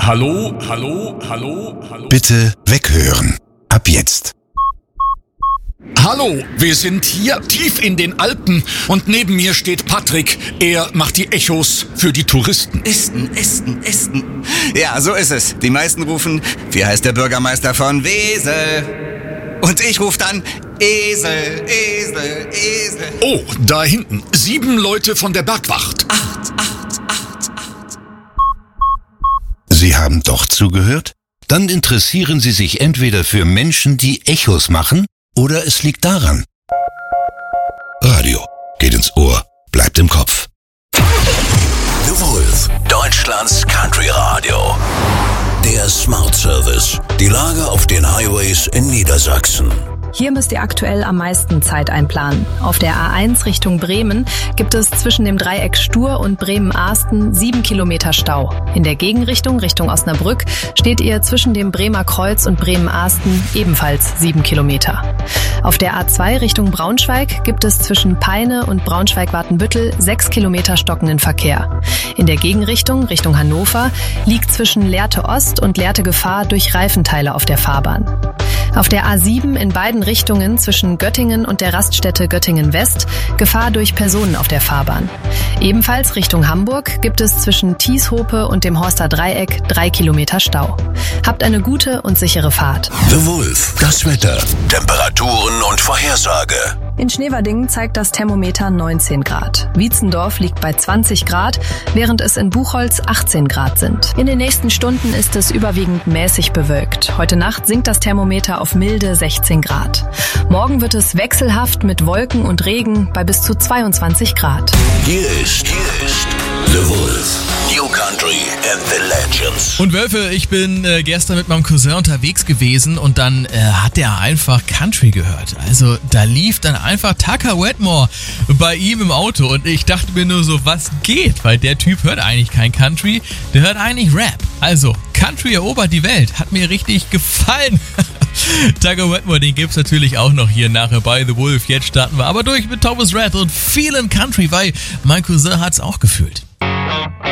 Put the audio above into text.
Hallo? Bitte weghören. Ab jetzt. Hallo, wir sind hier tief in den Alpen und neben mir steht Patrick. Er macht die Echos für die Touristen. Ästen. Ja, so ist es. Die meisten rufen, wie heißt der Bürgermeister von Wesel? Und ich rufe dann, Esel. Oh, da hinten. 7 Leute von der Bergwacht. 8. Sie haben doch zugehört? Dann interessieren Sie sich entweder für Menschen, die Echos machen, oder es liegt daran. Radio geht ins Ohr, bleibt im Kopf. The Wolf, Deutschlands Country Radio. Der Smart Service. Die Lage auf den Highways in Niedersachsen. Hier müsst ihr aktuell am meisten Zeit einplanen. Auf der A1 Richtung Bremen gibt es zwischen dem Dreieck Stur und Bremen-Ahsten 7 Kilometer Stau. In der Gegenrichtung, Richtung Osnabrück, steht ihr zwischen dem Bremer Kreuz und Bremen-Ahsten ebenfalls 7 Kilometer. Auf der A2 Richtung Braunschweig gibt es zwischen Peine und Braunschweig-Watenbüttel 6 Kilometer stockenden Verkehr. In der Gegenrichtung, Richtung Hannover, liegt zwischen Lehrte Ost und Lehrte Gefahr durch Reifenteile auf der Fahrbahn. Auf der A7 in beiden Richtungen zwischen Göttingen und der Raststätte Göttingen West Gefahr durch Personen auf der Fahrbahn. Ebenfalls Richtung Hamburg gibt es zwischen Tieshope und dem Horster Dreieck 3 Kilometer Stau. Habt eine gute und sichere Fahrt. The Wolf, das Wetter, Temperaturen und Vorhersage. In Schneverdingen zeigt das Thermometer 19 Grad. Wietzendorf liegt bei 20 Grad, während es in Buchholz 18 Grad sind. In den nächsten Stunden ist es überwiegend mäßig bewölkt. Heute Nacht sinkt das Thermometer auf milde 16 Grad. Morgen wird es wechselhaft mit Wolken und Regen bei bis zu 22 Grad. Hier ist The Wolf, New Country and the Legends. Und Wölfe, ich bin gestern mit meinem Cousin unterwegs gewesen und dann hat er einfach Country gehört. Also da lief dann einfach Tucker Wetmore bei ihm im Auto und ich dachte mir nur so, was geht? Weil der Typ hört eigentlich kein Country, der hört eigentlich Rap. Also Country erobert die Welt, hat mir richtig gefallen. Tucker Wetmore, den gibt's natürlich auch noch hier nachher bei The Wolf. Jetzt starten wir aber durch mit Thomas Rhett und vielen Country, weil mein Cousin hat's auch gefühlt.